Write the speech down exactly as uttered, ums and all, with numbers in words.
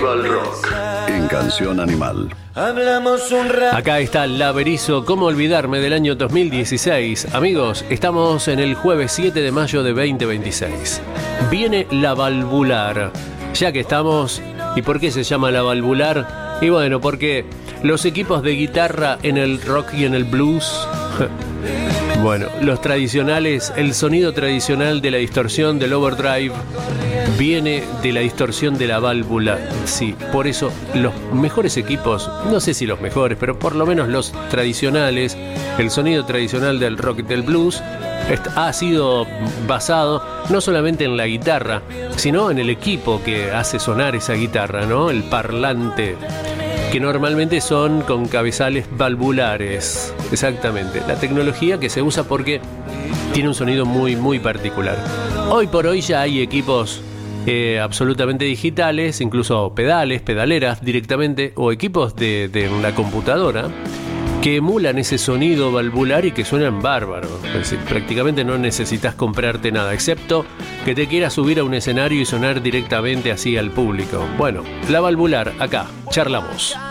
Viva el rock en Canción Animal. Hablamos un rato. Acá está La Berizo, ¿cómo olvidarme del año dos mil dieciséis? Amigos, estamos en el jueves siete de mayo de veinte veintiséis. Viene La Valvular. Ya que estamos, ¿y por qué se llama La Valvular? Y bueno, porque los equipos de guitarra en el rock y en el blues... Bueno, los tradicionales, el sonido tradicional de la distorsión del overdrive viene de la distorsión de la válvula. Sí, por eso los mejores equipos, no sé si los mejores, pero por lo menos los tradicionales, el sonido tradicional del rock y del blues ha sido basado no solamente en la guitarra, sino en el equipo que hace sonar esa guitarra, ¿no? El parlante, que normalmente son con cabezales valvulares. Exactamente, la tecnología que se usa porque tiene un sonido muy, muy particular. Hoy por hoy ya hay equipos eh, absolutamente digitales, incluso pedales, pedaleras directamente, o equipos de, de una computadora que emulan ese sonido valvular y que suenan bárbaros. Es decir, prácticamente no necesitas comprarte nada, excepto que te quieras subir a un escenario y sonar directamente así al público. Bueno, La Valvular, acá, charlamos.